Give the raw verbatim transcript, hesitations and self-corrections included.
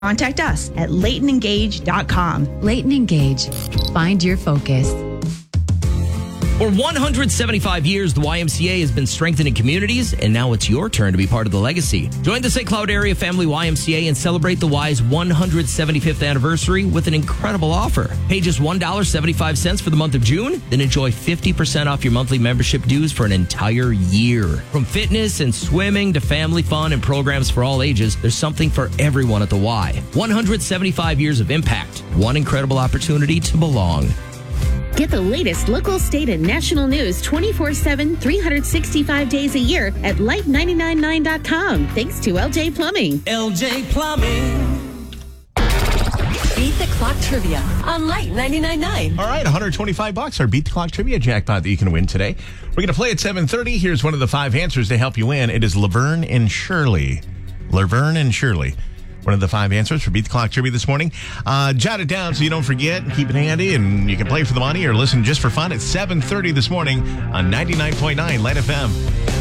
Contact us at leighton engage dot com. Leighton Engage. Find your focus. For one hundred seventy-five years, the Y M C A has been strengthening communities, and now it's your turn to be part of the legacy. Join the Saint Cloud Area Family Y M C A and celebrate the Y's one hundred seventy-fifth anniversary with an incredible offer. Pay just one dollar and seventy-five cents for the month of June, then enjoy fifty percent off your monthly membership dues for an entire year. From fitness and swimming to family fun and programs for all ages, there's something for everyone at the Y. one hundred seventy-five years of impact. One incredible opportunity to belong. Get the latest local, state, and national news twenty-four seven, three hundred sixty-five days a year at light nine nine nine dot com. Thanks to L J Plumbing. L J Plumbing. Beat the Clock Trivia on Light ninety-nine point nine. All right, one hundred twenty-five bucks, our Beat the Clock Trivia jackpot that you can win today. We're going to play at seven thirty. Here's one of the five answers to help you win. It is Laverne and Shirley. Laverne and Shirley. One of the five answers for Beat the Clock Trivia this morning. Uh, jot it down so you don't forget. Keep it handy, and you can play for the money or listen just for fun at seven thirty this morning on ninety-nine point nine Light F M.